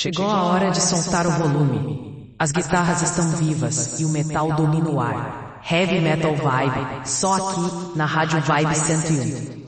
Chegou a hora de soltar o volume. As guitarras estão vivas e o metal domina o ar. Heavy Metal Vibe, só aqui na Rádio Vibe 101.